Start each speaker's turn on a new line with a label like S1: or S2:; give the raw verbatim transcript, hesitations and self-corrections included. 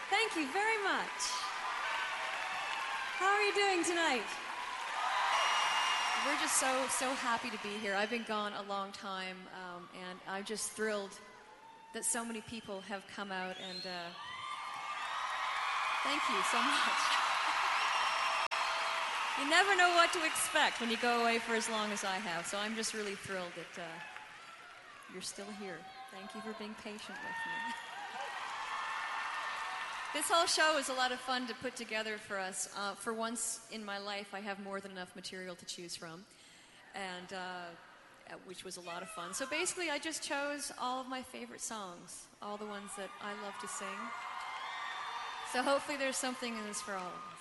S1: Thank you very much. How are you doing tonight?
S2: We're just so, so happy to be here. I've been gone a long time, um, and I'm just thrilled that so many people have come out, and uh, thank you so much. You never know what to expect when you go away for as long as I have, so I'm just really thrilled that uh, you're still here. Thank you for being patient with me. This whole show is a lot of fun to put together for us. Uh, for once in my life, I have more than enough material to choose from, and uh, which was a lot of fun. So basically, I just chose all of my favorite songs, all the ones that I love to sing. So hopefully there's something in this for all of us.